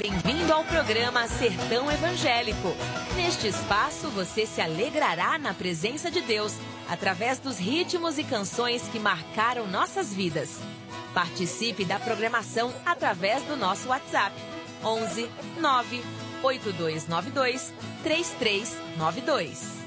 Bem-vindo ao programa Sertão Evangélico. Neste espaço, você se alegrará na presença de Deus, através dos ritmos e canções que marcaram nossas vidas. Participe da programação através do nosso WhatsApp, 11 9 8292 3392.